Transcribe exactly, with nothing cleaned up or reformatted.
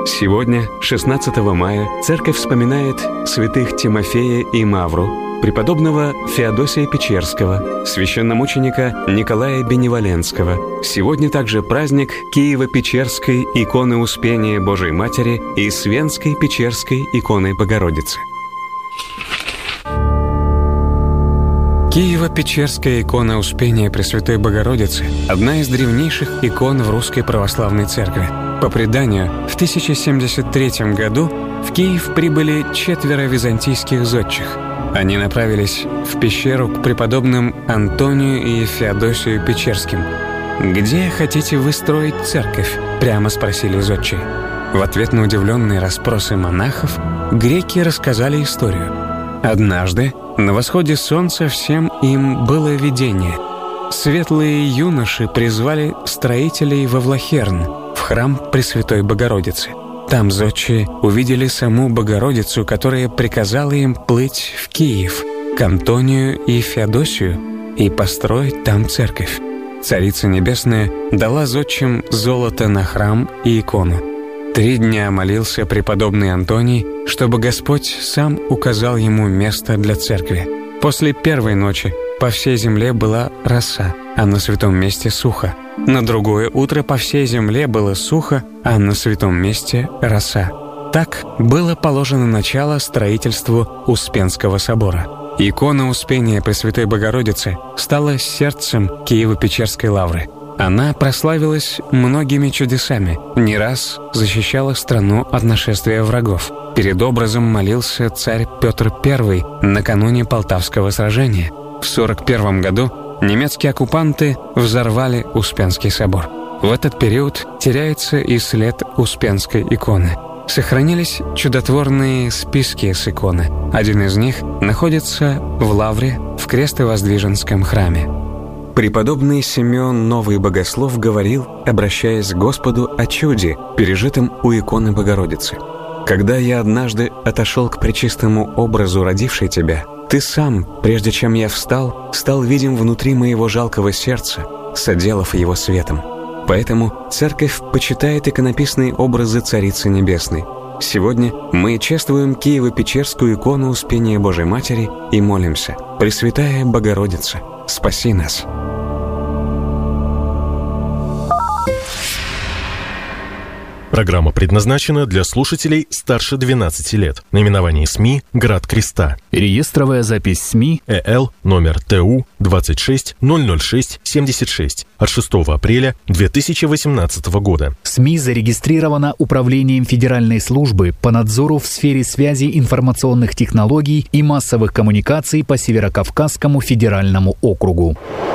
Сегодня, шестнадцатого мая, Церковь вспоминает святых Тимофея и Мавру, преподобного Феодосия Печерского, священномученика Николая Беневоленского. Сегодня также праздник Киево-Печерской иконы Успения Божией Матери и Свенской Печерской иконы Богородицы. Киево-Печерская икона Успения Пресвятой Богородицы – одна из древнейших икон в Русской Православной Церкви. По преданию, в тысяча семьдесят третьем году в Киев прибыли четверо византийских зодчих. Они направились в пещеру к преподобным Антонию и Феодосию Печерским. «Где хотите вы строить церковь?» – прямо спросили зодчие. В ответ на удивленные расспросы монахов греки рассказали историю. Однажды на восходе солнца всем им было видение. Светлые юноши призвали строителей во Влахерн, в храм Пресвятой Богородицы. Там зодчие увидели саму Богородицу, которая приказала им плыть в Киев, к Антонию и Феодосию, и построить там церковь. Царица Небесная дала зодчим золото на храм и икону. Три дня молился преподобный Антоний, чтобы Господь сам указал ему место для церкви. После первой ночи по всей земле была роса, а на святом месте сухо. На другое утро по всей земле было сухо, а на святом месте роса. Так было положено начало строительству Успенского собора. Икона Успения Пресвятой Богородицы стала сердцем Киево-Печерской лавры. Она прославилась многими чудесами, не раз защищала страну от нашествия врагов. Перед образом молился царь Петр Первый накануне Полтавского сражения. В сорок первом году немецкие оккупанты взорвали Успенский собор. В этот период теряется и след Успенской иконы. Сохранились чудотворные списки с иконы. Один из них находится в лавре в Крестовоздвиженском храме. Преподобный Симеон Новый Богослов говорил, обращаясь к Господу, о чуде, пережитом у иконы Богородицы. «Когда я однажды отошел к пречистому образу, родившей тебя, ты сам, прежде чем я встал, стал видим внутри моего жалкого сердца, соделав его светом. Поэтому Церковь почитает иконописные образы Царицы Небесной. Сегодня мы чествуем Киево-Печерскую икону Успения Божией Матери и молимся: Пресвятая Богородица, спаси нас». Программа предназначена для слушателей старше двенадцати лет. Наименование СМИ «Град Креста». Реестровая запись СМИ ЭЛ номер ТУ двадцать шесть ноль ноль шесть семьдесят шесть от шестого апреля две тысячи восемнадцатого года. СМИ зарегистрирована Управлением Федеральной службы по надзору в сфере связи, информационных технологий и массовых коммуникаций по Северокавказскому федеральному округу.